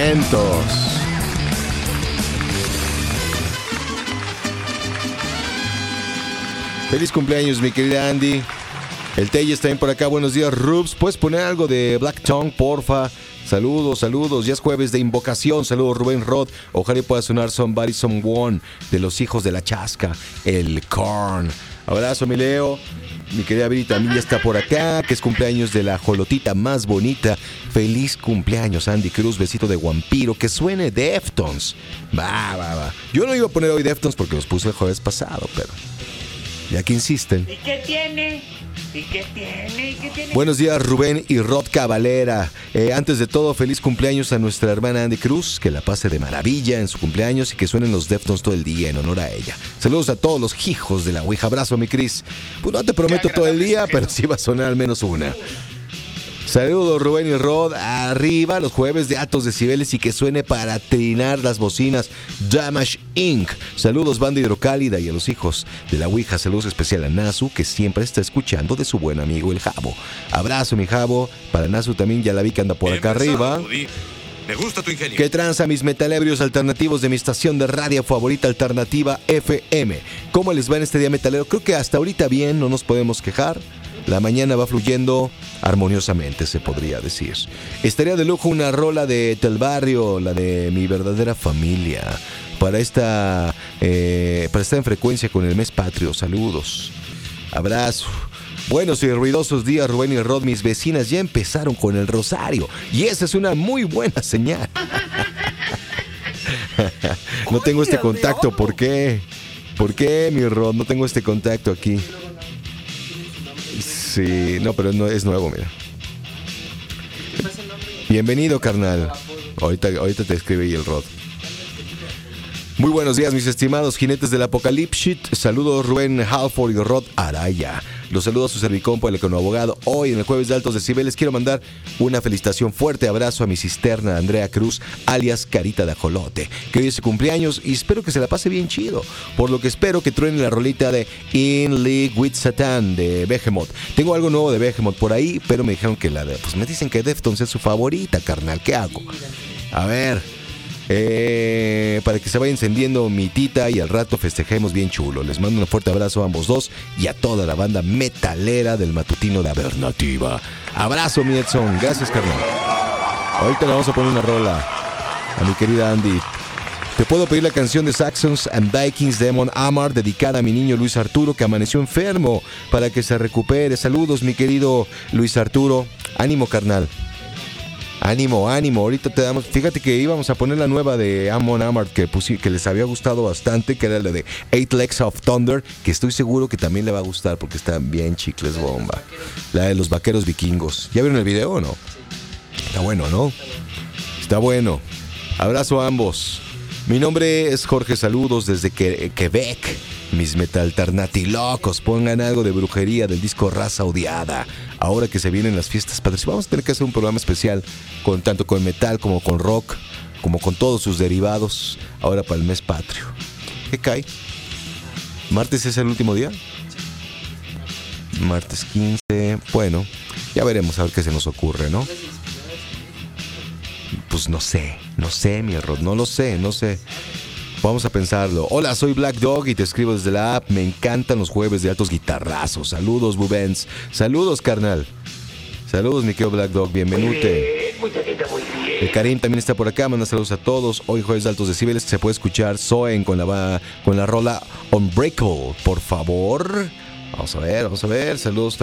Vientos. Feliz cumpleaños, mi querida Andy. El Telles también por acá. Buenos días, Rubs. ¿Puedes poner algo de Black Tongue, porfa? Saludos, saludos. Ya es jueves de invocación. Saludos, Rubén Roth. Ojalá pueda sonar Somebody Someone de los hijos de la chasca, el Korn. Abrazo, mi Leo. Mi querida Viri también ya está por acá, que es cumpleaños de la jolotita más bonita. Feliz cumpleaños, Andy Cruz. Besito de vampiro. Que suene Deftones. Va. Yo no iba a poner hoy Deftones porque los puse el jueves pasado, pero ya que insisten. ¿Y qué tiene? ¿Y qué tiene? Buenos días, Rubén y Rod Cavalera. Antes de todo, feliz cumpleaños a nuestra hermana Andy Cruz. Que la pase de maravilla en su cumpleaños y que suenen los Deftones todo el día en honor a ella. Saludos a todos los hijos de la Ouija. Abrazo, mi Cris. Pues no te prometo todo el día, pero sí va a sonar al menos una. Saludos, Rubén y Rod. Arriba los jueves de altos decibeles y que suene para trinar las bocinas Damage Inc. Saludos, banda hidrocálida, y a los hijos de la Ouija. Saludos especial a Nasu, que siempre está escuchando de su buen amigo el Jabo. Abrazo, mi Jabo. Para Nasu también, ya la vi que anda por acá arriba. Me gusta tu ingenio. ¿Qué tranza, mis metalebrios alternativos de mi estación de radio favorita, Alternativa FM? ¿Cómo les va en este día metalero? Creo que hasta ahorita bien, no nos podemos quejar. La mañana va fluyendo armoniosamente, se podría decir. Estaría de lujo una rola de Tel Barrio, la de Mi Verdadera Familia, para estar en frecuencia con el mes patrio. Saludos. Abrazo. Buenos y ruidosos días, Rubén y Rod. Mis vecinas ya empezaron con el rosario y esa es una muy buena señal. No tengo este contacto. ¿Por qué? ¿Por qué, mi Rod? No tengo este contacto aquí. Sí, no, pero no es nuevo, mira. Bienvenido, carnal. Ahorita te escribe ahí el Rod. Muy buenos días, mis estimados jinetes del apocalipsis. Saludos, Rubén Halford y Rod Araya. Los saludo a su servicompo, el econoabogado. Hoy, en el jueves de altos decibeles, quiero mandar una felicitación, fuerte abrazo a mi cisterna Andrea Cruz, alias Carita de Ajolote, que hoy es su cumpleaños y espero que se la pase bien chido. Por lo que espero que truene la rolita de In League with Satan de Behemoth. Tengo algo nuevo de Behemoth por ahí, pero me dijeron que pues me dicen que Deftones es su favorita, carnal. ¿Qué hago? A ver. Para que se vaya encendiendo mi tita y al rato festejemos bien chulo. Les mando un fuerte abrazo a ambos dos y a toda la banda metalera del matutino de Alternativa. Abrazo, mi Edson. Gracias, carnal. Ahorita le vamos a poner una rola a mi querida Andy. Te puedo pedir la canción de Saxons and Vikings Demon Amar, dedicada a mi niño Luis Arturo, que amaneció enfermo, para que se recupere. Saludos, mi querido Luis Arturo. Ánimo, carnal. Ánimo, ahorita te damos. Fíjate que íbamos a poner la nueva de Amon Amarth que les había gustado bastante, que era la de Eight Legs of Thunder, que estoy seguro que también le va a gustar porque está bien chicles bomba. La de los vaqueros vikingos. ¿Ya vieron el video o no? Está bueno, ¿no? Está bueno. Abrazo a ambos. Mi nombre es Jorge, saludos desde Quebec. Mis metalternatilocos, pongan algo de brujería del disco Raza Odiada. Ahora que se vienen las fiestas padres, vamos a tener que hacer un programa especial tanto con metal como con rock, como con todos sus derivados, ahora para el mes patrio. ¿Qué cae? ¿Martes es el último día? Martes 15, bueno, ya veremos a ver qué se nos ocurre, ¿no? Pues no sé, mi error, no lo sé. Vamos a pensarlo. Hola, soy Black Dog y te escribo desde la app. Me encantan los jueves de altos guitarrazos. Saludos, Bubens. Saludos, carnal. Saludos, mi querido Black Dog. Bienvenute. El Karim también está por acá. Manda saludos a todos. Hoy jueves de altos decibeles se puede escuchar Soen con la rola Unbreakable. Por favor. Vamos a ver. Saludos